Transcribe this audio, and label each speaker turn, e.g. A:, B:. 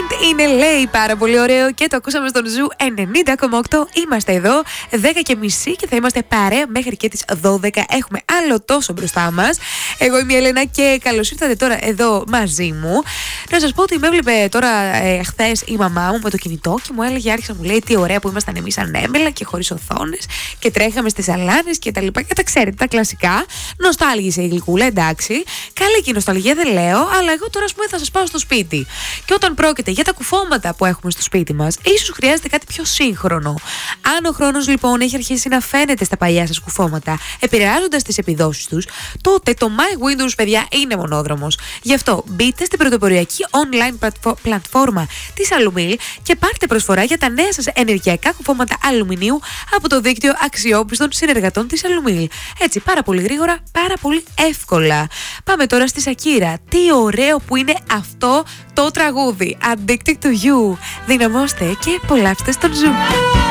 A: είναι, λέει, πάρα πολύ ωραίο και το ακούσαμε στον Ζου 90,8. Είμαστε εδώ 10:30 και θα είμαστε παρέα μέχρι και τις 12. Έχουμε άλλο τόσο μπροστά μας. Εγώ είμαι η Έλενα και καλώς ήρθατε τώρα εδώ μαζί μου. Να σας πω ότι με έβλεπε τώρα χθες η μαμά μου με το κινητό και μου έλεγε, άρχισε να μου λέει τι ωραία που ήμασταν εμείς ανέμελα και χωρίς οθόνες και τρέχαμε στις αλάνες και τα λοιπά. Και τα ξέρετε, τα κλασικά. Νοστάλγησε η γλυκούλα, εντάξει. Καλή και η νοσταλγία δεν λέω, αλλά εγώ τώρα, ας πούμε, θα σας πάω στο σπίτι. Και όταν πρόκειται για τα κουφώματα που έχουμε στο σπίτι μας, ίσως χρειάζεται κάτι πιο σύγχρονο. Αν ο χρόνος λοιπόν έχει αρχίσει να φαίνεται στα παλιά σας κουφώματα, επηρεάζοντας τις επιδόσεις τους, τότε το My Windows, παιδιά, είναι μονόδρομος. Γι' αυτό μπείτε στην πρωτοποριακή online πλατφόρμα της Alumil και πάρτε προσφορά για τα νέα σας ενεργειακά κουφώματα αλουμινίου από το δίκτυο αξιόπιστων συνεργατών της Alumil. Έτσι, πάρα πολύ γρήγορα, πάρα πολύ εύκολα. Πάμε τώρα στη Σακύρα. Τι ωραίο που είναι αυτό το τραγούδι. Addicted to You. Δυναμώστε και απολαύστε στον Ζου.